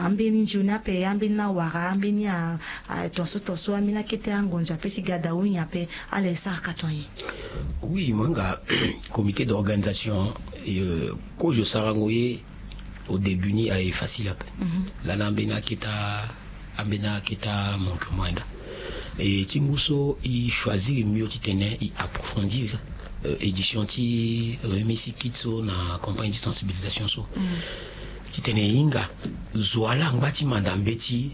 ambeni juna pe ambeni na wara ambeni a tonso amina kete angonja pe sigada unya pe ale sa katonyi. Oui, manga comité d'organisation ko je sarangoye au début ni a facile à la nambena ambena kita monkumanda et Timbuso il choisir mieux titene il approfondir édition ti remisi kitso na campagne de sensibilisation so titene inga zwala ngati mandambeti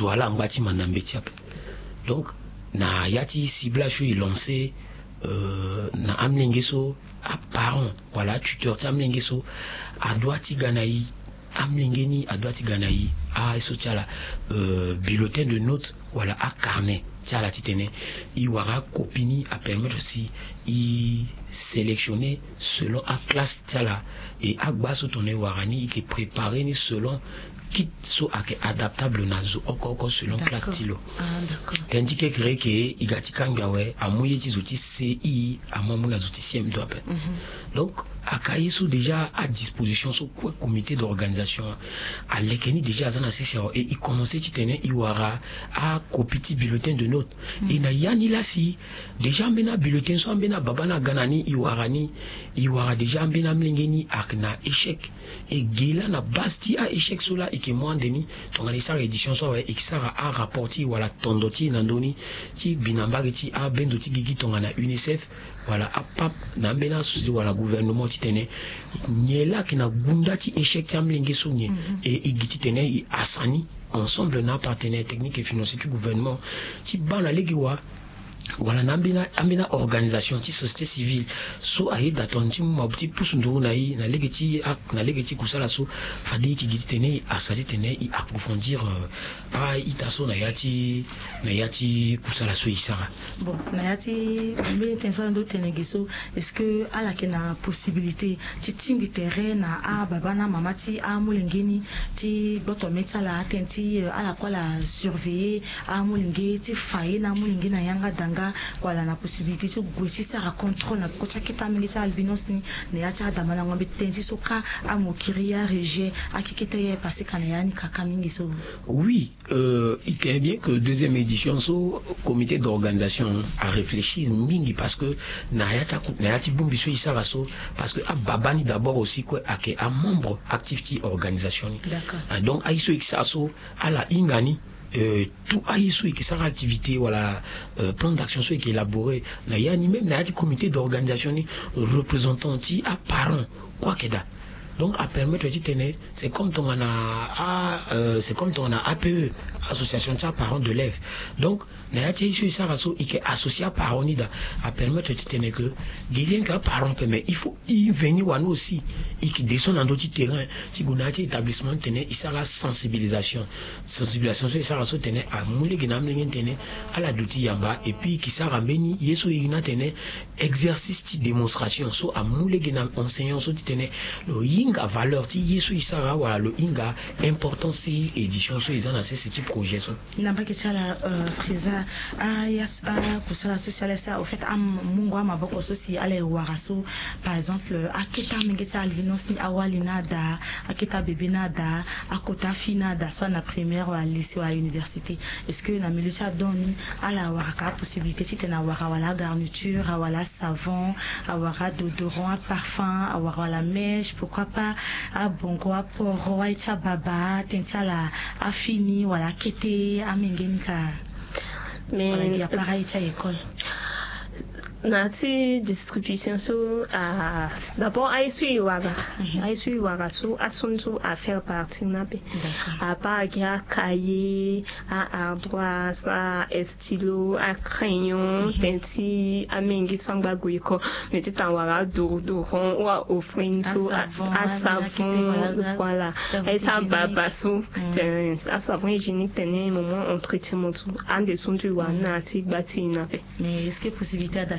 ape donc na yati ciblage il lancé na amlengeso a parent voilà tuteur ti amlengeso adwati ganayi amlengeni adwati ganayi a sotiala bulletin de notes voilà a carnet tiala titene i wara copini a permettre aussi i sélectionner selon a classe tiala et a baso toné warani qui préparer ni selon kit so adaptable na zo oko selon classe stylo. Tandis que créé que igati kangawe amuye ti zoti CI amamu na zoti CM dope. Donc akayi so déjà à disposition so quoi comité d'organisation à lekeni déjà azana session et il commençait titene iwara a copie bulletin de notes et na yani la si déjà mbena bulletin so mbena babana ganani iwara déjà mbena mlengeni akna échec et gila na basti a échec so la et moi deni tongani sa édition so et qui sera a rapporti wala tondoti nandoni ti binambari ti a bendoti gigi tongana UNICEF voilà a pap na mbena susi wala gouvernement titene nyela kina gunda ti échec ti amlenge so nye et igiti tene i asani ensemble na partenaire technique et financier du gouvernement ti bana legiwa voilà nambina organisation ti société civile so ayi daton ti mabuti pusu nduru na yi na legeti kusala so fadi ki giti tene asati tene i approfondir a itaso na yati kusala so isara bon na yati mbele tenso ndo tenegiso est-ce que ala kena possibilité ti tingi terrain na a baba na mama ti a mulengeni ti boto meta la atenti ala kwa la surveiller a mulenge ti faye na mulenge na yanga danga voilà la possibilité so gwesi sa contrôle na kocha kita milisa albinos ni ne yati adamana ngombe tensi so ka amokiria rejet akikita ye passé kana yani kakamingi so. Oui, il est bien que deuxième édition so comité d'organisation a réfléchi mingi parce que na yati bumbi so isara so parce que babani d'abord aussi quoi ake a membre actif ti organisation ni. D'accord. Donc aiso iksaso ala ingani tout aïsou qui sera activité voilà plan d'action soit qui élaboré na yani même na yati comité d'organisation ni représentant ti à parents quoi que da donc à permettre de tenir c'est comme ton APE association de parents d'élèves donc na yati isu ça raso et qui associé à parents ni da à permettre de tenir que quelqu'un que parents mais il faut y venir ou aussi et qui descend dans d'autres terrains si vous n'avez établissement tenir il sera sensibilisation sur ça raso tenir à moule ginam tenir à la douti yamba et puis qui sera béni yeso igna tenir exercice de démonstration so à moule ginam enseignant so tenir le inga valeur ti yeso isara voilà le inga importance si édition so ils en a ce type projet so n'a pas que ça la frisa kusala social ça au fait mungu amaboko so si ale waraso par exemple aketa mengeta albinos ni awalina da aketa bébé nada akota fina da soit na primaire ou à lycée ou à université est-ce que na milieu ça donne à la waraka possibilité si tena wala garniture wala savon wala déodorant parfum wala mèche pourquoi pas a bongo a poro a ita baba tentiala a fini wala kete a mengeni ka mais il y a pareil à l'école nati distribution so d'abord aisu waga so asuntu à faire partie nape à part ya cahier à ardoise à stylo à crayon tenti amengi sangba guiko mais tu t'envoies doron ou offrir so à savon voilà et ça baba so à savon hygiénique tenait moment entretien tout en dessous tu vois nati bati nape mais est-ce que possibilité d'ati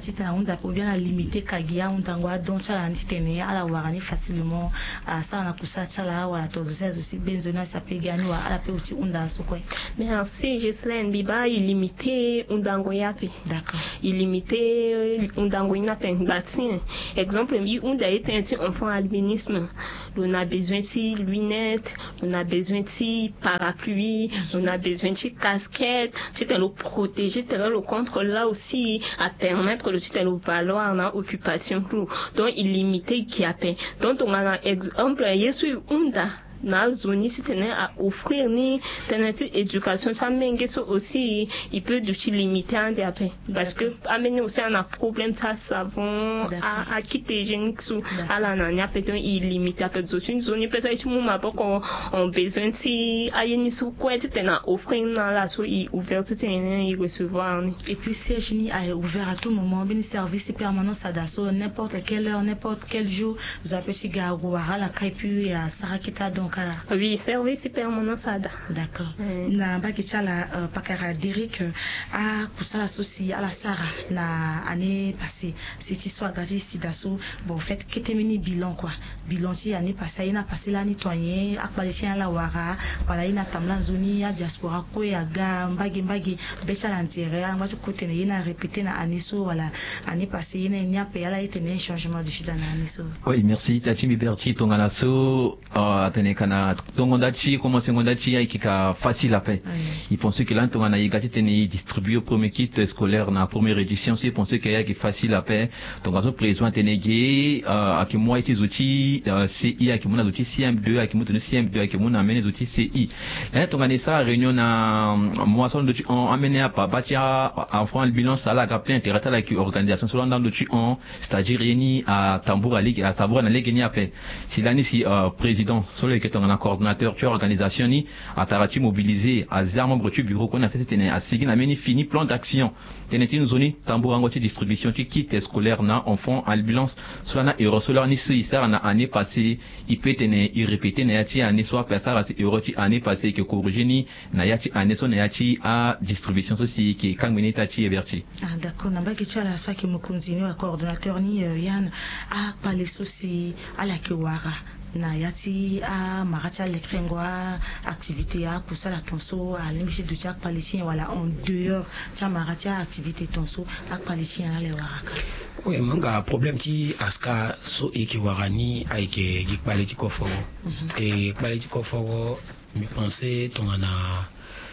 titena unda pour bien limiter kagia undangwa donc chala ntitene ala warani facilement ça na kusa chala wala tozosez aussi benzona ça peut gagner wa ala pe aussi unda sokwe. Merci Gisèle Biba il limiter undango yapi. D'accord. Il limiter undango ina pengatin. Exemple mi unda est un enfant albinisme. On a besoin de lunettes, on a besoin de parapluie, on a besoin de casquette, c'est le protéger, le contre là aussi à permettre le valoir en occupation. Donc il limite qui a peine. Donc on a un exemple, il y a unda. Na zone si tenait à offrir ni tenait éducation ça mengue aussi il peut d'outils limités en après parce que amener aussi un problème ça savon à quitter génique sous à la nania peut-être il limite à peu une zone peut-être mon m'a pas on besoin si à une sous quoi c'était à offrir dans la sous il ouvert c'était il recevoir et puis si génie a ouvert à tout moment bien service permanent ça d'assaut n'importe quelle heure n'importe quel jour vous appelez si garouara la kaipu à Sarakita donc oui, service permanent ça. D'accord. Na bakichala pakara Derek a kusala sosi à la Sara na année passée. C'est histoire gratis si dasso bon fait ketemeni bilan quoi. Bilan si année passée ina passé la nettoyer akbalisia la wara wala ina tamla zoni ya diaspora ko ya ga mbagi besa l'intérêt en voiture côté ina répéter na année so wala année passée ina nya pe ala etene changement de chida na année so. Oui, merci Tachimi Berti tongala so atene kana tongondachi comment secondachi ai kika facile à faire. Ils pensaient que là tongana yigati tene distribué au premier kit scolaire na première édition, ils pensaient qu'il y a qui facile à faire. Donc à ce présent tenegi à qui moi été outils CI à qui mon outils CM2 à qui mon CM2 à qui mon amène les outils CI. Là tongana ça réunion na moisson de on amené à batia enfant le bilan ça là appelé intérêt à la organisation selon dans de on c'est-à-dire réuni à Tambour Ligue à Tambour na Ligue ni appel. Si l'année si président sur le que ton coordinateur tu organisation ni à tarati mobilisé à zéro membre du bureau qu'on a fait c'était à signer la mini fini plan d'action tenait une zone Tambour en distribution qui quitte scolaire na enfant à ambulance sur la et recevoir ni si ça en année passée il peut tenir il répéter na yati année soit personne à euroti année passée que corriger ni na yati année son yati à distribution ceci qui quand minitachi et verti. Ah d'accord na baki chala ça qui me continue à coordinateur ni Yann a parler ceci à la kiwara na yati a marati l'écringwa activité a pour ça la tonso à l'embêcher de chaque palestien voilà en dehors ça marati activité tonso à palestien à les waraka. Oui, manga problème ti aska so ekiwarani aike gikbaleti kofo et baleti kofo mi pensais tongana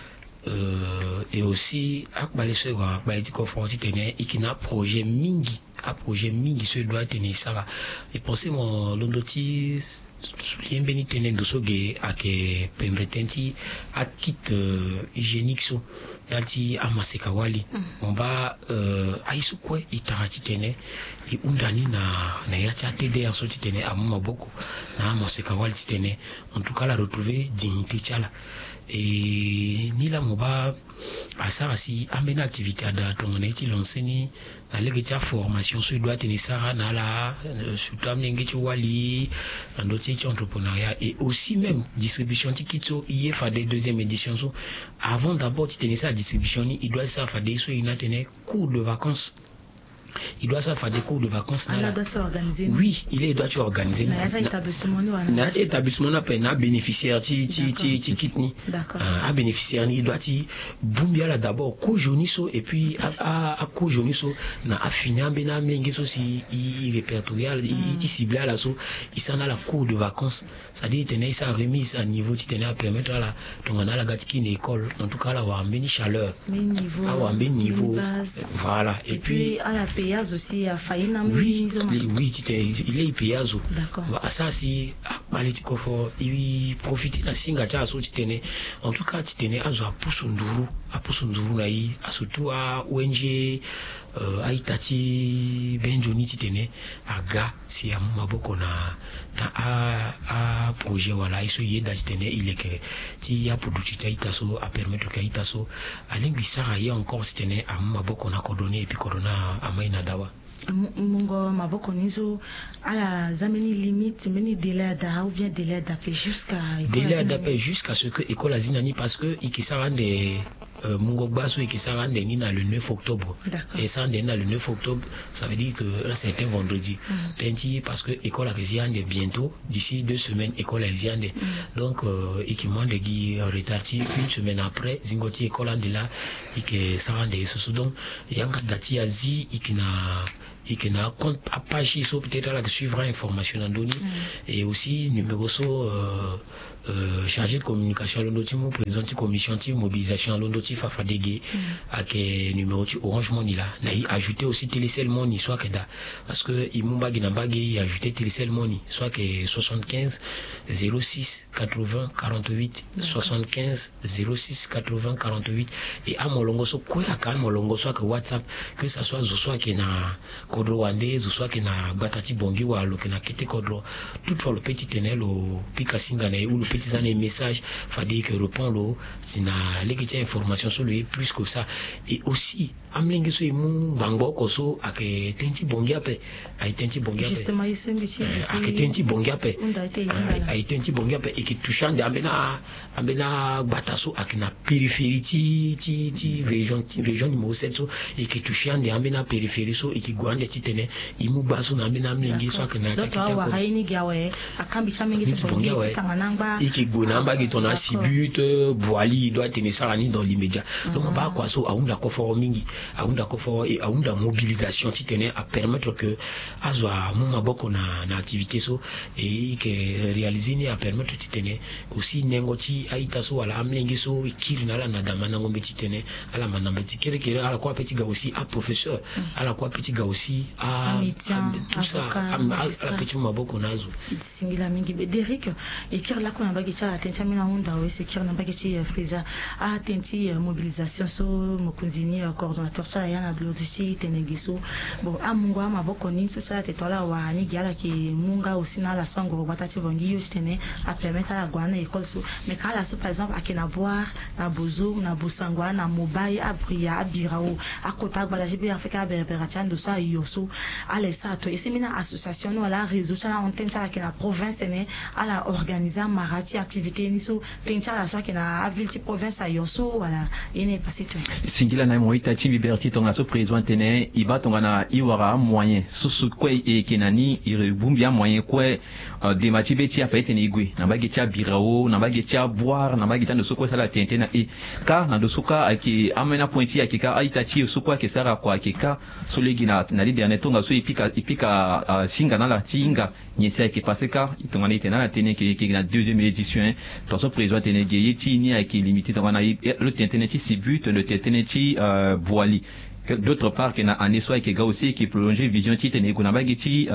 et aussi akbalese wa baleti kofo ti tenait ikina projet mingi se doit tenir ça et penser mon londoti liembeni tenen dosoge ake pemretenti akit hygiénique so dati amaseka wali on va aisu kwe itarati tene et undani na yati atede en sorti tene amuma boko na amaseka wali tene en tout cas la retrouver dignité tchala et ni la moba asara si amena activité ada tongana iti lonseni na legetia formation so doit tenir ça na la surtout amnenge ti wali ndoti ti entrepreneuriat et aussi même distribution ti kitso iye fa de deuxième édition so avant d'abord ti tenir ça distribution ni il doit ça fa de so ina tenir cours de vacances. Il doit faire des cours de vacances. Il doit s'organiser. Oui, il doit s'organiser. Il y a un établissement à bénéficiaire kitni. D'accord. À bénéficiaire il doit bumbia là d'abord co-joniso et puis à co-joniso na affiné bena mengeso si il répertorial il ciblé là so il s'en a la cours de vacances. Ça dit tenait ça remise à niveau qui tenait à permettre là donc on a la gatiki une école en tout cas là avoir une chaleur. Avoir un niveau. Voilà et puis à la payage aussi à faillina oui il est payage. D'accord. Ça si baleti kofo il profite la singa cha so titene en tout cas titene azo apusunduru na yi surtout à ONG aitati benjoni titene aga si ya maboko na a projet wala iso yeda titene il est que ti ya produit ta so a permettre que ita so alingi sara ye encore titene a maboko na coordonner et puis coordonner a maina dawa mungo maboko nizo ala zameni limite meni délai da ou bien délai d'appel jusqu'à ce que école azinani parce que ikisara Mungogba so qui s'arrête le 9 octobre. Et ça le 9 octobre, ça veut dire que un certain vendredi. Parce que l'école a résidé bientôt, d'ici 2 semaines, l'école a résidé. Donc, équipement de Guy retardi une semaine après, Zingoti école de là, et que ça rend des sous. Donc, il y a un dati azi, et qui n'a compte à page so peut-être là que suivra information en donné et aussi numéro so chargé de communication à l'ondotimo président de commission de mobilisation à l'ondotif à Fadégué avec numéro Orange Money là ajouter aussi Télécell Money soit que parce que imumba ginambagi ajouter Télécell Money soit que 75 06 80 48 75 06 80 48 et à molongo so quoi à molongo soit que WhatsApp que ça soit que na kodro wande soit que na batati bongi wa lo que na kete kodro toutefois le petit tenel au pika singana ou le petit années message fallait que répond lo sina legiti information sur lui plus que ça et aussi amlingi so imu bango koso ake tenti bongi ape ay tenti bongi ape justement ici ake tenti bongi ape ay tenti bongi ape et qui touchant de amena bataso akina périphérie ti région numéro 7 so et qui touchant de amena périphérie so et qui gwande ti tene imu baso na amena amlingi so akina takita ko haini gawe akambi chamingi so bongi tanganangba et qui gonamba qui ton asibut voili doit tenir ça dans l'immédiat donc ba quoi so aunda conformingi aunda confort et aunda mobilisation ti tenait à permettre que azwa muma boko na activité so et que réaliser ni à permettre ti tenait aussi nengoti aita so ala amlengi so ikiri na la na damana ngombe ti tenait ala manamba ti kere ala quoi petit gars aussi à professeur ala quoi petit gars aussi à tout ça à petit maboko nazo singila mingi Derrick et kire la kuna bagi cha attention mina honda we se kire na bagi ci Friza a atenti mobilisation so mokunzini coordinateur cha yana blozi tenegiso bon amungu amaboko ni so sa tetola wa ni giala ki munga aussi na la sango batati bongi yostene a permettre la guana école so mais kala so par exemple akina boire na bozo na busangwa na mobile abria abirao akota bala jibe afrika berberatia ndo sa yoso ale sa to et semina association no la réseau cha na antenne cha la province ne ala organiser marati activité ni so tencha la cha na avilti province a yoso wala ene passé tout singila na moita chi liberté tonga so président tene iba tonga na iwara moyen susu kwe e kenani irebumbia moyen kwe de machibeti a fait igwe na bagi cha birao na bagi cha boire na bagi tando soko sala tente na e ka na dosuka aki amena pointi akika aitachi soko ke sara kwa akika so legina na li dernier tonga so ipika singa na la chinga nyesa ki paseka tonga ni tena na tene ki na deuxième édition to so président tene geye chi ni aki limité tonga na le tene chi sibut le tene chi boali d'autre part que na année soit que aussi qui prolonger vision ti tene ko na bageti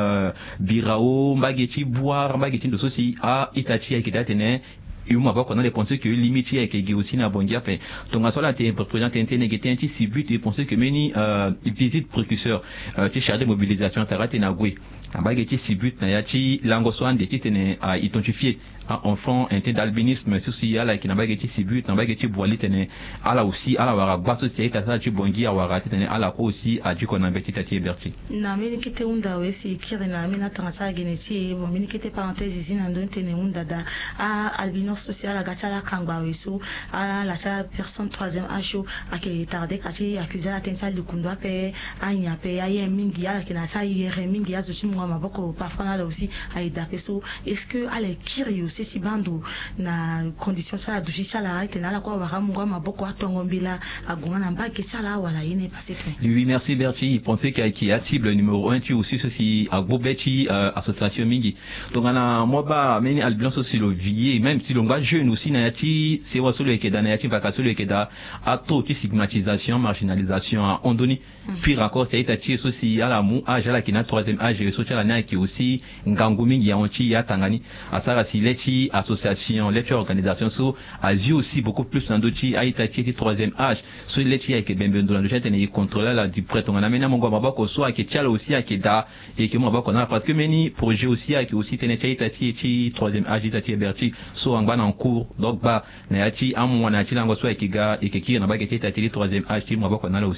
birao bageti boire bageti de ceci a itachi qui datene et on va connaître les pensées que limite avec qui aussi na bongia fait donc à cela t'es président tene gete ti si but et penser que meni visite précurseur ti chargé de mobilisation tarate na gwe na bageti si but na ya ti lango so ande ti tene a identifier enfant inté d'albinisme ceci ala qui na bageti si but na bageti boali tene ala aussi ala wara baso si ita sa ti bongia wara tene ala ko aussi a du qu'on embêté tati berti na meni kete unda we si kire na mena tangasa geneti bon meni kete parenthèse zina ndo tene unda da a albino social à Gatala Kangbawiso à la personne 3e âge à qui tardé kati accusé l'attention du kundwa pe a nyape a yemingi ala qui na sa yere mingi azo chimwa maboko parfois là aussi à idapeso est-ce que ale kiri aussi si bando na condition ça du chala ite na la kwa waramwa maboko atongombila agwana mbaki chala wala yene passé tout oui merci Berti il pensait qu'il y a cible numéro 1 tu aussi ceci à Gobeti association mingi donc ana moi ba meni albino social vie même si l'on jeune aussi na yati c'est wa solo ke da na yati baka solo ke da ato ti stigmatisation marginalisation a ondoni puis encore c'est itati aussi ala mu âge ala ki na 3e âge so tala na ki aussi ngangu mingi ya onchi ya tangani asara si lechi association lechi organisation so azi aussi beaucoup plus dans d'autres a itati ti 3e âge so lechi ya ke bembendo na jete ne contrôler la du prêtre on a mena mongo mabako so a ke tala aussi a ke da et que mabako na parce que meni projet aussi a ke aussi tene itati ti 3e âge itati berti so en cours donc ba na yachi amwana chilango so ekiga ekeki na bageti tatili 3e âge ti mwabako na aussi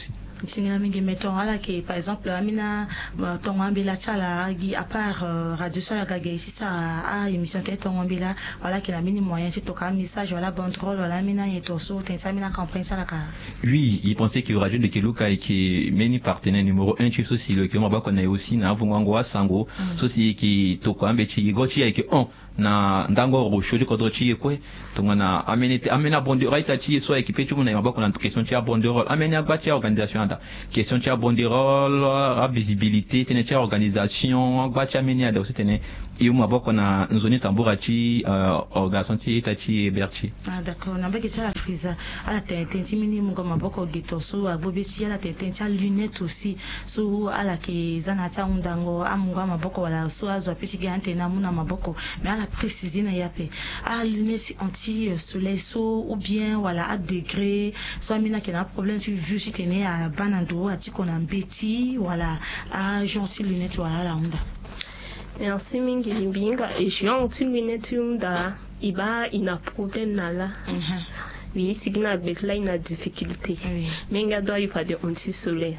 singela mingi mettons ala que par exemple amina tongambela tala gi à part radio sala ga ici ça a émission tête tongambela voilà que la mini moyen c'est toka message voilà banderole voilà mina yetoso tensa mina campagne ça la ka. Oui, il pensait qu'il y aura de Keluka et qui meni partenaire numéro 1 chez Sosi le qui on va connaître aussi na vungwa sango Sosi qui toko ambechi gochi et qui on na ndango rosholi kodrochi ekwe tongana amena bondera itachi so équipé tout na mabako na question tia bondera amena gbachi organisation anda question tia bondera la visibilité tene tia organisation gbachi amena da aussi tene iyo mabako na nzoni tamburachi organisation itachi berchi. Ah d'accord, na mbeki tia friza ala tenti mini mungo mabako gitoso agbobechi ala tenti lunette aussi so ala ke zana tia undango amunga maboko wala so azo piti gante na muna maboko mais ala préciser na yape à lunettes anti soleil so ou bien voilà à degré soit mina qui a problème tu vu si t'es né à banando à ti qu'on a bêti voilà à jonci lunettes voilà la onda. Merci mingi binga et jonci lunettes onda iba ina problème nala. Oui, si gina betla ina difficulté. Menga doit y faire des anti-soleil.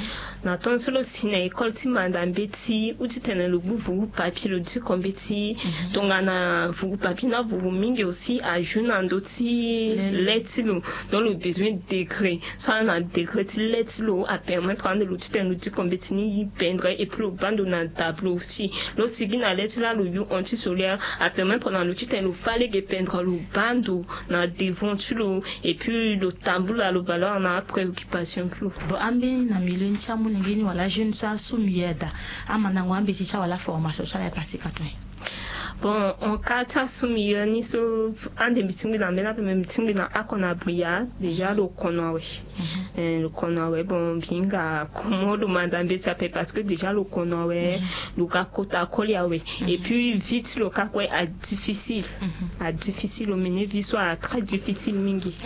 Na ton solo si na école si madame Betty ou tu tenais le bout papier le du comme Betty tongana vous papier na vous mingi aussi à jeune en doti letilo dans le besoin degré soit na degré letilo à permettre de l'outil tenais le du comme Betty ni peindre et puis le bandeau na tableau aussi. Lo si gina letila le you anti-solaire à permettre dans l'outil tenais le fallait que peindre le bandeau na devant et puis le tableau là le valeur on a préoccupation plus. Bon ambi na milieu ntia mulingeni wala jeune sa sumieda amana ngwambi chicha wala formation ça la passer katwe. Bon en cas soumis ni so un des meetings dans mena même meeting dans akona bria déjà le konawe le konawe bon binga comment le madame ça fait parce que déjà le konawe le ka kota koliawe et puis vite le ka quoi a difficile au mener vie soit très difficile mingi.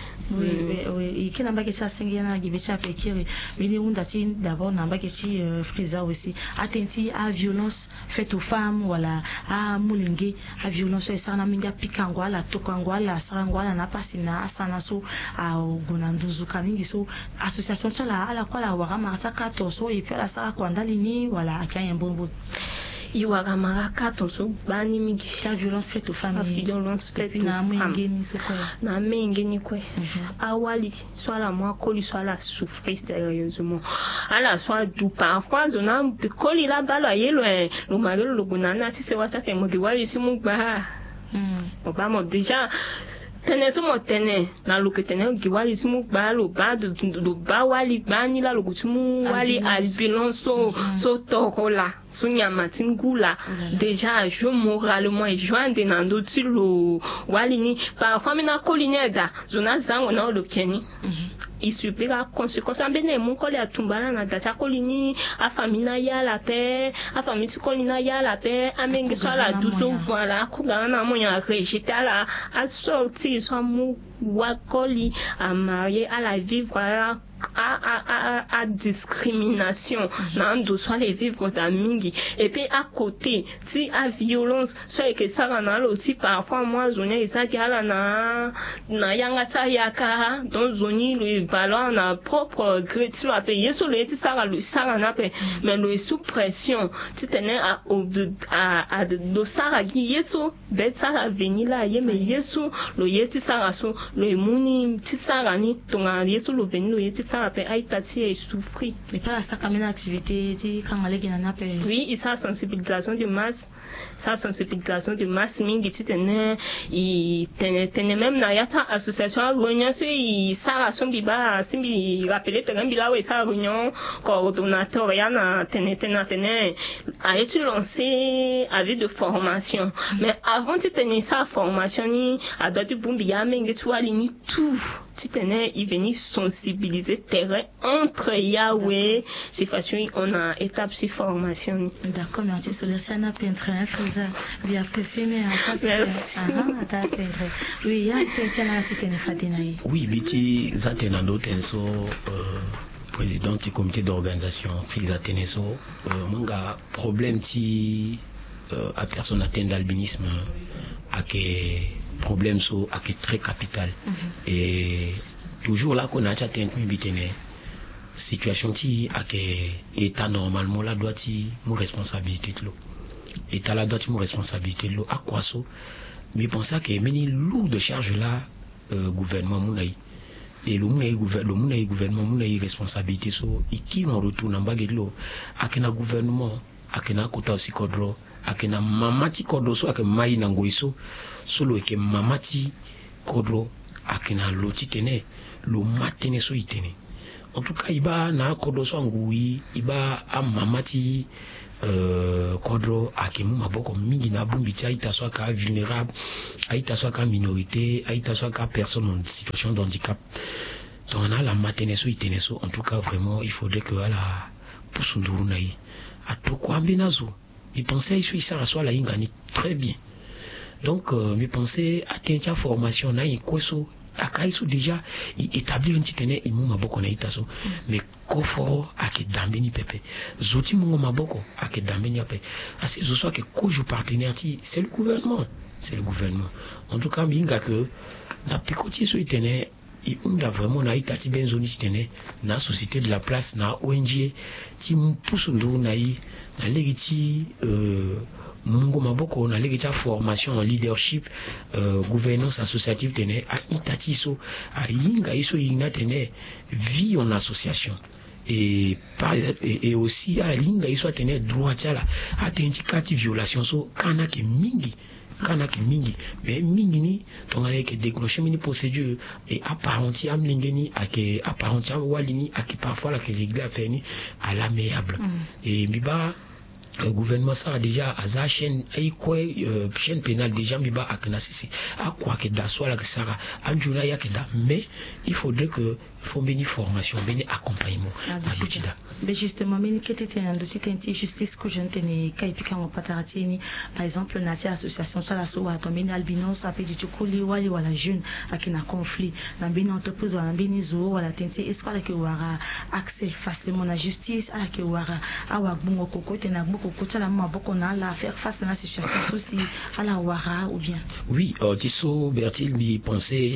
Oui, qui n'a pas que ça singiana gibisa pekiri mais unda si d'abord n'a pas que si frisa aussi attenti à violence faite aux femmes voilà à mulenge à violence et ça na minga pikangwa la tokangwa la sarangwa na pasina asana so a gonanduzu kamingi so association ça la ala kwa la wara ça 14 et puis la ça kwanda lini voilà akaya mbongo iwaga maraka tonso bani mingi ta violence faite aux femmes violence faite aux femmes na mengeni kwe awali soit la moi koli soit la souffrir sérieusement ala soit du parfois zona koli la balo yelo lo mari lo gunana si se wata te mo giwali si mu gba obama déjà teneso mo tene na lo que tene giwali si mu gba lo ba wali bani la lo kutumu wali albilonso so tokola sunyama tingula déjà je moralement et joindre dans d'autres lo walini parfois mina kolineda zona zango na lo keni il supera conséquence ambene mon kole atumbana na data kolini a famina ya la paix a famille kolina ya la paix amenge so la douce voilà kugana na mo ya rejeter la a sortir so mu wakoli à marier à la vivre à discrimination dans soit les vivre d'amingi et puis à côté si à violence soit que ça en a aussi parfois moi zone ça gala na yanga tsayaka dans zone le valeur na propre gré tu a payer sur le ça na paix mais le sous pression si tenait à de ça qui yeso bet ça la venir là mais yeso le yeti ça so le muni ti ça ni tonga yeso le venir le yeti ça appelle aïtati et souffrir et pas ça comme une activité ti quand aller gina na paix oui ça sensibilisation de masse mingi ti tenait il tenait même na yata association réunion sur il ça son biba simbi rappeler terrain bila ouais ça réunion coordonnateur ya na tenait a été lancé avis de formation mais avant de tenir sa formation ni a doti bumbi ya mengi tu alini tout ti tenait il venir sensibiliser terrain entre Yahweh c'est facile on a étape si formation d'accord merci sur le sana peintre frisa bien apprécié mais merci ta peintre oui ya tension na ti tenir fadenaï oui biti zatenando tenso président du comité d'organisation frisa teneso manga problème ti à personne atteinte d'albinisme à que problème so à que très capital et toujours là qu'on a atteint bitene situation ti ake état normalement la doit ti mon responsabilité de l'eau état la doit ti mon responsabilité de l'eau à quoi ça mais pensa que meni lourde charge là gouvernement mounai et le gouvernement mounai responsabilité so iki on retourne en bague de l'eau akena gouvernement akena kota aussi kodro akena mamati kodro so ake mai na ngoiso solo eke mamati kodro akena loti tene lo matene so itene en tout cas iba na kodro so ngui iba a mamati kodro akemu maboko mingi na bumbiti aita so ka vulnérable aita so ka minorité aita so ka personne en situation de handicap donc on a la matene so itene so en tout cas vraiment il faudrait que ala pusunduru nai atoko ambenazo il pensait il ça soit la ingani très bien donc il pensait atteindre formation na ikoso akaiso déjà établir une titene imu maboko na itaso mais koforo ake dambeni pepe zoti mungo maboko ake dambeni ape asi zo que kojo partenaire ti c'est le gouvernement en tout cas minga que na pikoti so itene unda vraiment na itati benzoni titene na société de la place na ONG ti pusundu na yi na legiti mungo maboko na legita formation en leadership gouvernance associative tene a itati so a yinga iso yinga tene vie en association et aussi à la ligne iso tene droit tala a tendikati violation so kanake mingi mais mingi ni tongale ke déclencher mini procédure et apparenti amlingeni ake apparenti walini ake parfois la ke régler affaire ni à l'amiable et biba le gouvernement ça a déjà à sa chaîne chaîne pénale déjà miba aknasisi à quoi que da soit la que ça anjuna ya que da mais il faudrait que faut béni formation béni accompagnement mais justement mini ketete na dossier tenti justice que je ne kaipika mo pataratini par exemple na association ça la so wa tombeni albinos ape du chukuli wali wala jeune akina conflit na béni entreprise wala béni zo wala tenti est-ce que wara accès facilement na justice à que wara awa bungo kokote na kokota la maboko na la faire face à la situation souci à la wara ou bien oui tiso Bertil mi pensait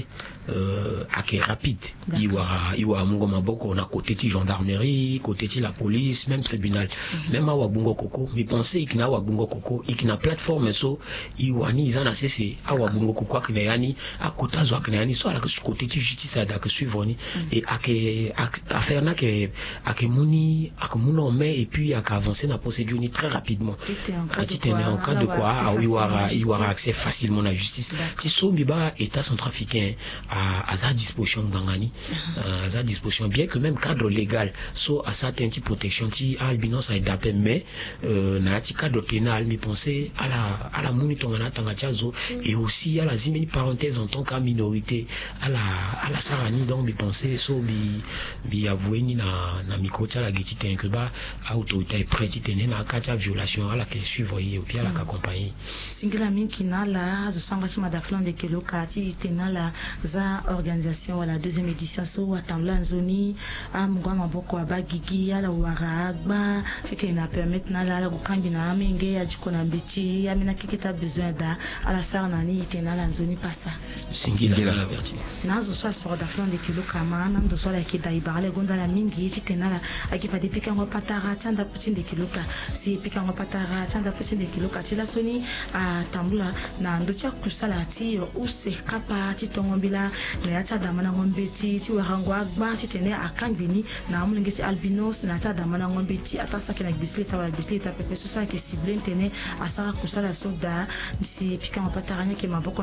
à que rapide iwa mungo maboko na côté ti gendarmerie côté ti la police même tribunal même awa bungo koko mi pensait ikina awa bungo koko ikina plateforme so iwani izana sese awa bungo koko akina yani akota zo akina yani so ala que côté ti justice ada que suivre ni et ake affaire na que ake muni akamuno mais et puis aka avancer na procédure ni très rapidement en cas de quoi il y aura accès facilement à la justice ti so miba état centrafricain à sa disposition ngangani à sa disposition bien que même cadre légal so à certains types protection ti albinos a d'appel mais na ti cadre pénal mi penser à la monitor na tanga chazo et aussi à la zimeni parenthèse en tant que minorité à la sarani donc mi penser so bi avouer ni na micro la geti que ba autorité prête tenir na katia violation à la que suivre et puis à la accompagner singila minki na la zo sanga sima da flan de kelo kati tena la za organisation la deuxième édition so watambla nzoni amgwa maboko abagigi ala waragba fete na permettre na la kukambi na amenge ya jikona mbichi amina kikita besoin da ala sar na ni tena la nzoni pasa singila la verti na zo so so da flan de kelo kama na ndo so la kida ibale gonda la mingi tena la akifa depika ngo patara tanda putin de kelo ka si pika ngo patara tanda putin de kelo ka tila soni a tambula na ndo cha kusala ti use kapa ti tongombila na yata damana ngombeti ti warangwa agba ti tene akangini na amulengesi albinos na yata damana ngombeti ataso ke na bisleta pepe so sa ke cible tene asara kusala soda si pika ngo pataranya ke maboko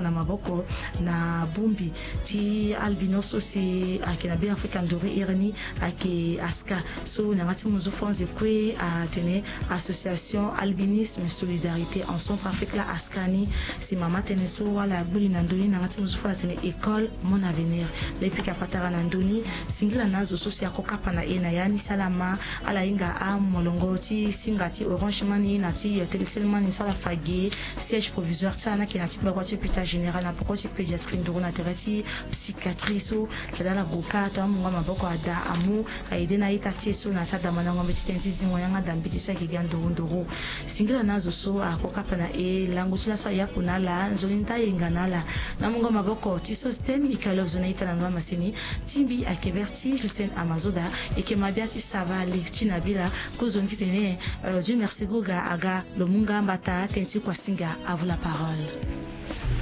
na bumbi ti albinos aussi akina bi Africa ndori irni ake aska so na ngati muzo fonze kwe a tene association albinisme solidarité en Centrafrique la askani si mama tene so wala buli na ndoni na ngati muzo fonze tene école mon avenir le pika patara na ndoni singila nazo so si akokapa na ena yani salama ala inga a molongo ti singati orange mani na ti téléselmani so la fagi siège provisoire sana ki na ti ba ti hôpital général na poko ti pédiatrie ndoro na terati psychiatrie so keda la boka to amunga maboko ada amu aide na ita ti so na sa damana ngombe ti tenti zingo yanga dambi ti so ki gando ndoro singila nazo so akokapa na e la yangu chila so ya kunala nzolinta yenganala na mungo maboko ti sosten ikalo zonaita na maseni timbi akeberti Hussein Amazoda eke mabiati saba le tinabila kuzondi tene Dieu merci goga aga lomunga mbata tenti kwa singa à vous la parole.